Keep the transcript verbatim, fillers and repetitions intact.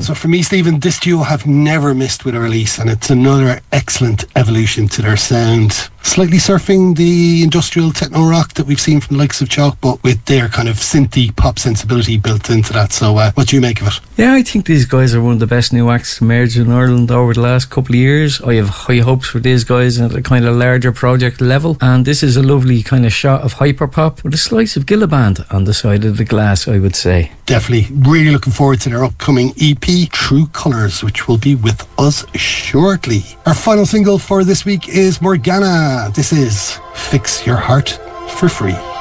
So for me, Stephen, this duo have never missed with a release, and it's another excellent evolution to their sound. Slightly surfing the industrial techno rock that we've seen from the likes of Chalk, but with their kind of synthy pop sensibility built into that. So uh, what do you make of it? Yeah, I think these guys are one of the best new acts to emerge in Ireland over the last couple of years. I have high hopes for these guys at a kind of larger project level, and this is a lovely kind of shot of hyperpop with a slice of Gilliband on the side of the glass, I would say. Definitely. Really looking forward to their upcoming E P, True Colours, which will be with us shortly. Our final single for this week is Morgana. This is Fix Your Heart for Free.